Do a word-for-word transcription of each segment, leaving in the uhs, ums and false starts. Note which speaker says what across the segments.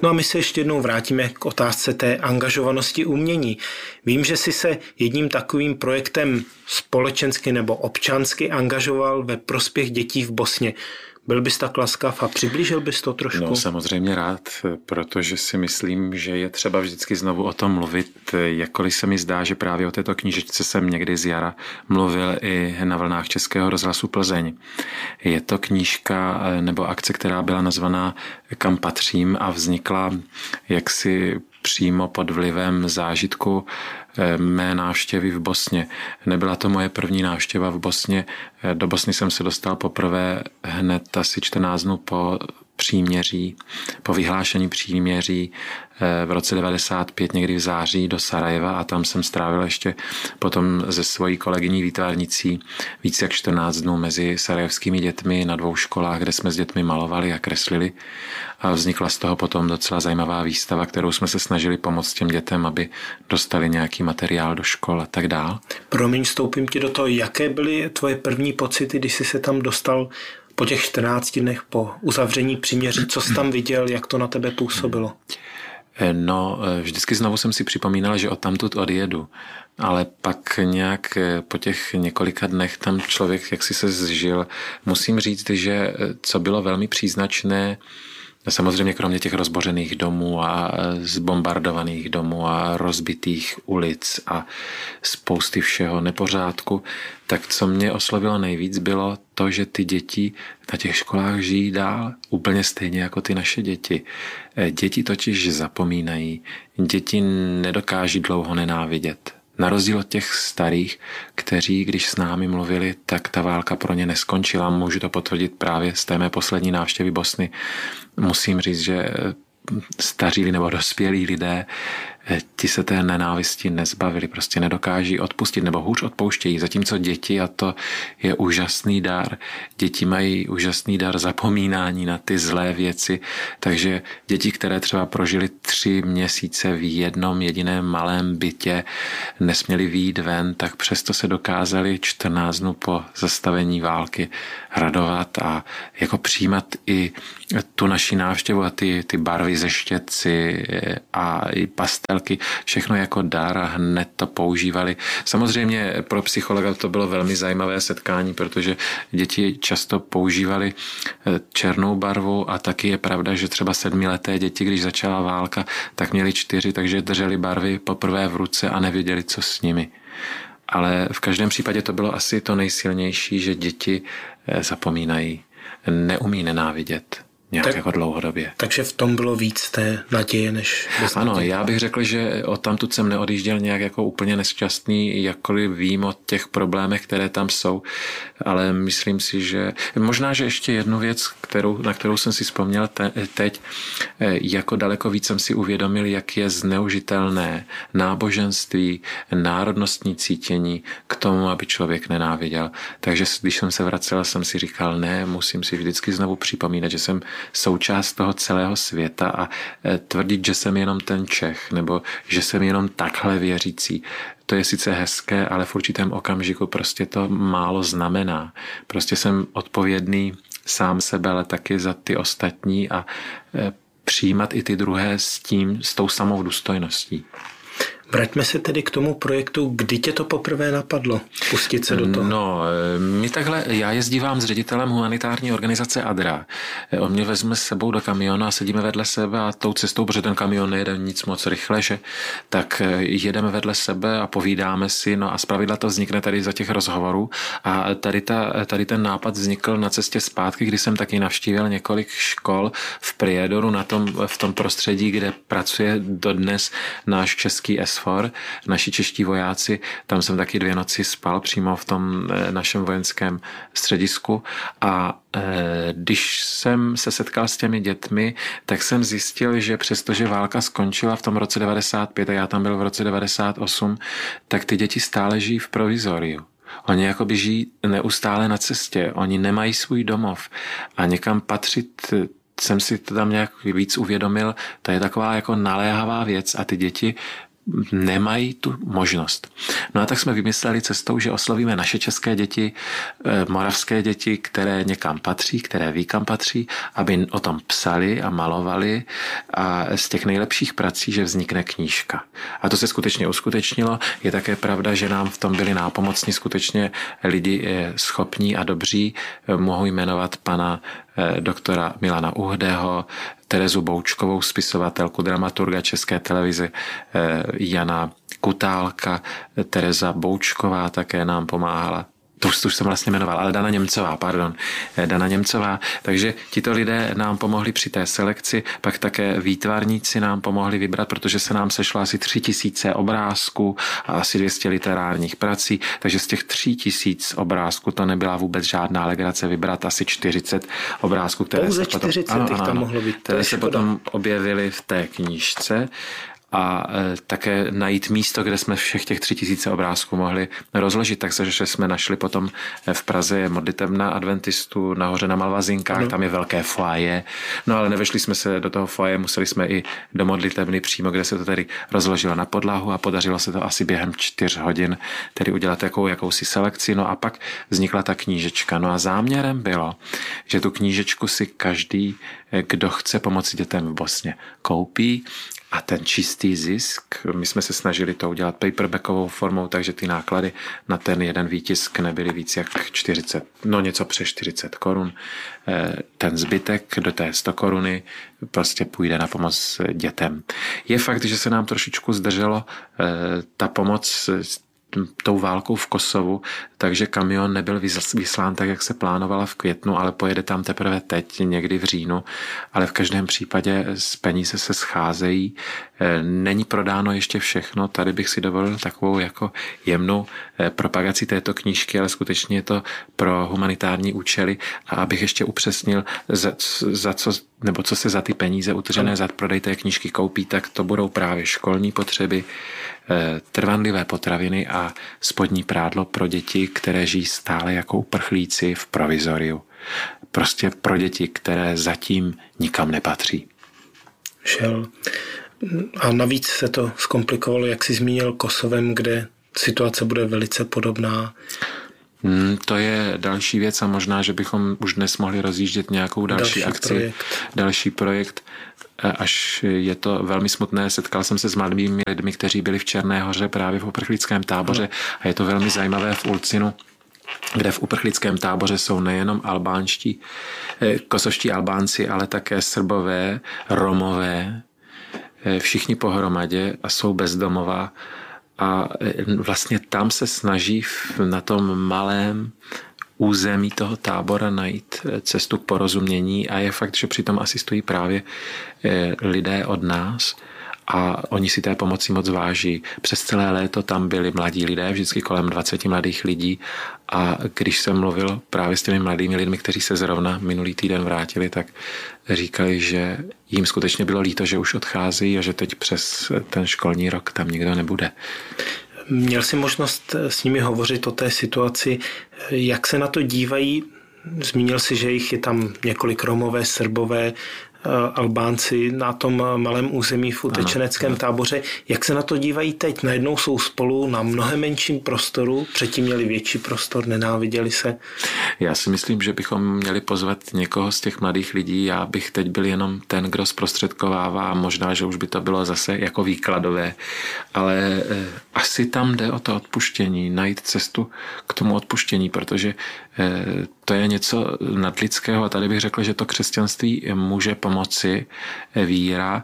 Speaker 1: No a my se ještě jednou vrátíme k otázce té angažovanosti umění. Vím, že jsi se jedním takovým projektem společensky nebo občansky angažoval ve prospěch dětí v Bosně. Byl bys tak laskav a přiblížil bys to trošku?
Speaker 2: No samozřejmě rád, protože si myslím, že je třeba vždycky znovu o tom mluvit, jakkoliv se mi zdá, že právě o této knížečce jsem někdy z jara mluvil i na vlnách Českého rozhlasu Plzeň. Je to knížka nebo akce, která byla nazvaná Kam patřím a vznikla jaksi přímo pod vlivem zážitku mé návštěvy v Bosně. Nebyla to moje první návštěva v Bosně. Do Bosny jsem se dostal poprvé hned asi čtrnáct dnů po příměří, po vyhlášení příměří v roce devadesát pět, někdy v září do Sarajeva a tam jsem strávil ještě potom se svojí kolegyní výtvarnicí více jak čtrnáct dnů mezi sarajevskými dětmi na dvou školách, kde jsme s dětmi malovali a kreslili a vznikla z toho potom docela zajímavá výstava, kterou jsme se snažili pomoct těm dětem, aby dostali nějaký materiál do škol a tak dál.
Speaker 1: Promiň, vstoupím ti do toho, jaké byly tvoje první pocity, když jsi se tam dostal po těch čtrnácti dnech po uzavření příměří, co jsi tam viděl, jak to na tebe působilo?
Speaker 2: No, vždycky znovu jsem si připomínal, že odtamtud odjedu, ale pak nějak po těch několika dnech tam člověk jaksi se zžil. Musím říct, že co bylo velmi příznačné, samozřejmě kromě těch rozbořených domů a zbombardovaných domů a rozbitých ulic a spousty všeho nepořádku, tak co mě oslovilo nejvíc bylo to, že ty děti na těch školách žijí dál úplně stejně jako ty naše děti. Děti totiž zapomínají, děti nedokáží dlouho nenávidět. Na rozdíl od těch starých, kteří, když s námi mluvili, tak ta válka pro ně neskončila. Můžu to potvrdit právě z té mé poslední návštěvy Bosny. Musím říct, že staří nebo dospělí lidé, ti se té nenávisti nezbavili, prostě nedokáží odpustit nebo hůř odpouštějí, zatímco děti, a to je úžasný dar, děti mají úžasný dar zapomínání na ty zlé věci, takže děti, které třeba prožili tři měsíce v jednom jediném malém bytě, nesměli vyjít ven, tak přesto se dokázali čtrnáct dnů po zastavení války radovat a jako přijímat i tu naši návštěvu a ty, ty barvy ze štětci a i pastelky, všechno jako dar a hned to používali. Samozřejmě pro psychologa to bylo velmi zajímavé setkání, protože děti často používali černou barvu a taky je pravda, že třeba sedmileté děti, když začala válka, tak měli čtyři, takže drželi barvy poprvé v ruce a nevěděli, co s nimi. Ale v každém případě to bylo asi to nejsilnější, že děti zapomínají, neumí nenávidět. Nějak tak, jako dlouhodobě.
Speaker 1: Takže v tom bylo víc té naděje, než...
Speaker 2: Ano, já bych řekl, že odtamtud jsem neodjížděl nějak jako úplně nešťastný, jakkoliv vím o těch problémech, které tam jsou, ale myslím si, že možná, že ještě jednu věc, kterou, na kterou jsem si vzpomněl te, teď, jako daleko víc jsem si uvědomil, jak je zneužitelné náboženství, národnostní cítění k tomu, aby člověk nenáviděl. Takže když jsem se vracel, jsem si říkal, ne, musím si vždycky znovu připomínat, že jsem součást toho celého světa a tvrdit, že jsem jenom ten Čech nebo že jsem jenom takhle věřící. To je sice hezké, ale v určitém okamžiku prostě to málo znamená. Prostě jsem odpovědný sám sebe, ale taky za ty ostatní a přijímat i ty druhé s tím, s tou samou důstojností.
Speaker 1: Vraťme se tedy k tomu projektu, kdy tě to poprvé napadlo pustit se do toho?
Speaker 2: No, my takhle, já jezdívám s ředitelem humanitární organizace Adra. On mě vezme s sebou do kamionu a sedíme vedle sebe a tou cestou, protože ten kamion nejede nic moc rychle, že, tak jedeme vedle sebe a povídáme si, no a zpravidla to vznikne tady za těch rozhovorů a tady, ta, tady ten nápad vznikl na cestě zpátky, kdy jsem taky navštívil několik škol v Priedoru, na tom, v tom prostředí, kde pracuje dodnes náš český S F O R, naši čeští vojáci, tam jsem taky dvě noci spal přímo v tom našem vojenském středisku a když jsem se setkal s těmi dětmi, tak jsem zjistil, že přestože válka skončila v tom roce devadesát pět a já tam byl v roce devadesát osm, tak ty děti stále žijí v provizoriu. Oni jakoby žijí neustále na cestě, oni nemají svůj domov a někam patřit, jsem si to tam nějak víc uvědomil, to je taková jako naléhavá věc a ty děti nemají tu možnost. No a tak jsme vymysleli cestou, že oslovíme naše české děti, moravské děti, které někam patří, které ví, kam patří, aby o tom psali a malovali a z těch nejlepších prací, že vznikne knížka. A to se skutečně uskutečnilo. Je také pravda, že nám v tom byli nápomocni skutečně lidi schopní a dobří. Mohu jmenovat pana doktora Milana Uhdého, Terezu Boučkovou, spisovatelku, dramaturga České televize, Jana Kutálka, Tereza Boučková také nám pomáhala. To už, to už jsem vlastně jmenoval, ale Dana Němcová, pardon, Dana Němcová. Takže tito lidé nám pomohli při té selekci, pak také výtvarníci nám pomohli vybrat, protože se nám sešlo asi tři tisíce obrázků a asi dvě stě literárních prací, takže z těch tři tisíc obrázků to nebyla vůbec žádná legrace vybrat asi čtyřicet obrázků, které
Speaker 1: Pouze
Speaker 2: se potom,
Speaker 1: čtyřicet
Speaker 2: ano, ano,
Speaker 1: tam mohlo být,
Speaker 2: které se potom objevily v té knížce. A také najít místo, kde jsme všech těch tři tisíce obrázků mohli rozložit. Takže jsme našli potom v Praze modlitebna adventistů nahoře na Malvazinkách, no. Tam je velké foaje. No ale nevešli jsme se do toho foaje, museli jsme i do modlitebny přímo, kde se to tedy rozložilo na podlahu a podařilo se to asi během čtyř hodin tedy udělat takovou jakousi selekci. No a pak vznikla ta knížečka. No a záměrem bylo, že tu knížečku si každý, kdo chce pomoci dětem v Bosně, koupí. A ten čistý zisk, my jsme se snažili to udělat paperbackovou formou, takže ty náklady na ten jeden výtisk nebyly víc jak čtyřicet, no něco přes čtyřicet korun. Ten zbytek do té sto koruny prostě půjde na pomoc dětem. Je fakt, že se nám trošičku zdrželo ta pomoc tou válkou v Kosovu, takže kamion nebyl vyslán tak, jak se plánovala v květnu, ale pojede tam teprve teď, někdy v říjnu, ale v každém případě z peníze se scházejí. Není prodáno ještě všechno, tady bych si dovolil takovou jako jemnou propagaci této knížky, ale skutečně je to pro humanitární účely a abych ještě upřesnil, za, za co, nebo co se za ty peníze utržené za prodej té knížky koupí, tak to budou právě školní potřeby, trvanlivé potraviny a spodní prádlo pro děti, které žijí stále jako uprchlíci v provizoriu. Prostě pro děti, které zatím nikam nepatří.
Speaker 1: Šel. A navíc se to zkomplikovalo, jak jsi zmínil, Kosovem, kde situace bude velice podobná.
Speaker 2: Hmm, to je další věc a možná, že bychom už dnes mohli rozjíždět nějakou další, další akci, projekt. další projekt, až je to velmi smutné. Setkal jsem se s mladými lidmi, kteří byli v Černé Hoře právě v uprchlickém táboře a je to velmi zajímavé v Ulcinu, kde v uprchlickém táboře jsou nejenom albánští, kosovští Albánci, ale také Srbové, Romové, všichni pohromadě a jsou bezdomová. A vlastně tam se snaží na tom malém území toho tábora najít cestu k porozumění a je fakt, že přitom asistují právě lidé od nás a oni si té pomoci moc váží. Přes celé léto tam byli mladí lidé, vždycky kolem dvacet mladých lidí a když jsem mluvil právě s těmi mladými lidmi, kteří se zrovna minulý týden vrátili, tak říkali, že jim skutečně bylo líto, že už odcházejí a že teď přes ten školní rok tam nikdo nebude.
Speaker 1: Měl jsi možnost s nimi hovořit o té situaci, jak se na to dívají? Zmínil jsi, že jich je tam několik Romové, Srbové, Albánci na tom malém území v utečeneckém ano, ano. táboře. Jak se na to dívají teď? Najednou jsou spolu na mnohem menším prostoru, předtím měli větší prostor, nenáviděli se.
Speaker 2: Já si myslím, že bychom měli pozvat někoho z těch mladých lidí. Já bych teď byl jenom ten, kdo zprostředkovává a možná, že už by to bylo zase jako výkladové. Ale eh, asi tam jde o to odpuštění, najít cestu k tomu odpuštění, protože eh, to je něco nadlidského a tady bych řekl, že to křesťanství může pomoci, víra,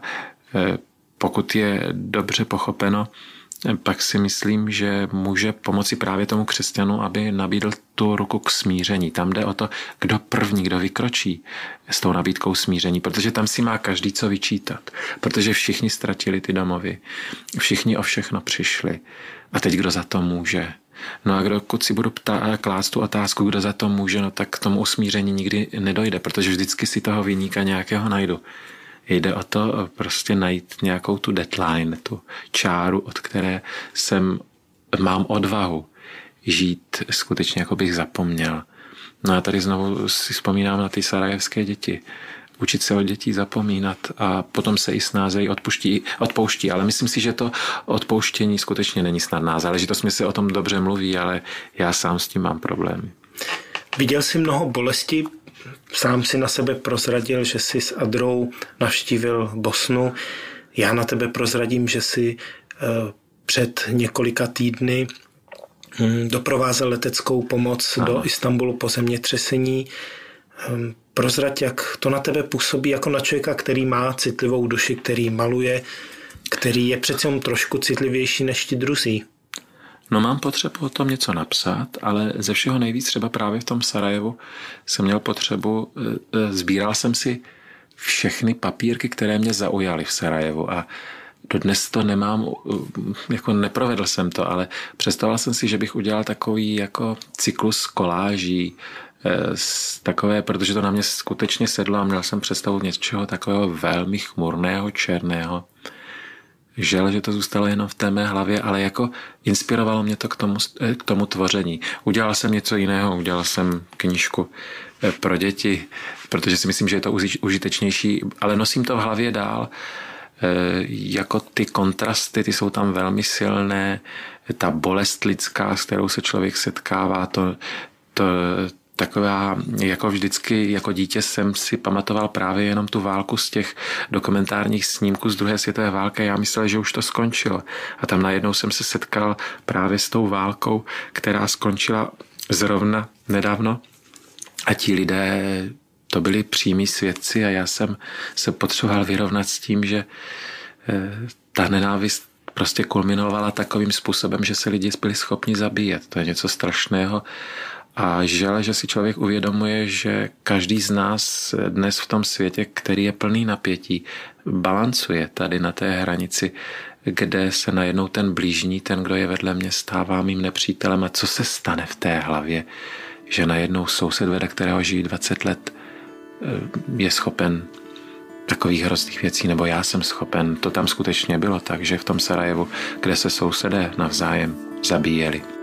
Speaker 2: pokud je dobře pochopeno, pak si myslím, že může pomoci právě tomu křesťanu, aby nabídl tu ruku k smíření. Tam jde o to, kdo první, kdo vykročí s tou nabídkou smíření, protože tam si má každý co vyčítat, protože všichni ztratili ty domovy, všichni o všechno přišli a teď kdo za to může? No a pokud si budu ptá, klást tu otázku, kdo za to může, no tak k tomu usmíření nikdy nedojde, protože vždycky si toho viníka nějakého najdu. Jde o to prostě najít nějakou tu deadline, tu čáru, od které jsem, mám odvahu žít skutečně, jako bych zapomněl. No a tady znovu si vzpomínám na ty sarajevské děti. učit se od dětí zapomínat a potom se i snázejí odpuští, odpouští. Ale myslím si, že to odpouštění skutečně není snadná záležitost. Mi se o tom dobře mluví, ale já sám s tím mám problémy.
Speaker 1: Viděl jsi mnoho bolesti, sám si na sebe prozradil, že jsi s Adrou navštívil Bosnu. Já na tebe prozradím, že jsi před několika týdny doprovázel leteckou pomoc ano. do Istanbulu po zemětřesení. Prozrať, jak to na tebe působí jako na člověka, který má citlivou duši, který maluje, který je přece jen trošku citlivější než ti druzí.
Speaker 2: No mám potřebu o tom něco napsat, ale ze všeho nejvíc třeba právě v tom Sarajevu jsem měl potřebu, sbíral jsem si všechny papírky, které mě zaujaly v Sarajevu a dodnes to nemám, jako neprovedl jsem to, ale představoval jsem si, že bych udělal takový jako cyklus koláží, takové, protože to na mě skutečně sedlo a měl jsem představu něčeho takového velmi chmurného, černého. Žel, že to zůstalo jenom v té mé hlavě, ale jako inspirovalo mě to k tomu, k tomu tvoření. Udělal jsem něco jiného, udělal jsem knížku pro děti, protože si myslím, že je to užitečnější, ale nosím to v hlavě dál. Jako ty kontrasty, ty jsou tam velmi silné, ta bolest lidská, s kterou se člověk setkává, to, to taková, jako vždycky, jako dítě jsem si pamatoval právě jenom tu válku z těch dokumentárních snímků z druhé světové války. Já myslel, že už to skončilo. A tam najednou jsem se setkal právě s tou válkou, která skončila zrovna nedávno. A ti lidé, to byli přímí svědci a já jsem se potřeboval vyrovnat s tím, že ta nenávist prostě kulminovala takovým způsobem, že se lidi byli schopni zabíjet. To je něco strašného. A žel, že si člověk uvědomuje, že každý z nás dnes v tom světě, který je plný napětí, balancuje tady na té hranici, kde se najednou ten blížní, ten, kdo je vedle mě, stává mým nepřítelem. A co se stane v té hlavě, že najednou soused, vedle kterého žijí dvacet let, je schopen takových hrozných věcí, nebo já jsem schopen. To tam skutečně bylo tak, že v tom Sarajevu, kde se sousedé navzájem zabíjeli.